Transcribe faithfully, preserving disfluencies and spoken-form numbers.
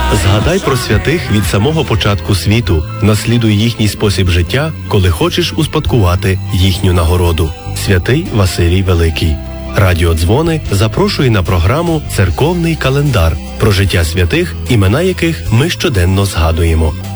Згадай про святих від самого початку світу. Наслідуй їхній спосіб життя, коли хочеш успадкувати їхню нагороду. Святий Василій Великий. Радіо Дзвони запрошує на програму «Церковний календар» про життя святих, імена яких ми щоденно згадуємо.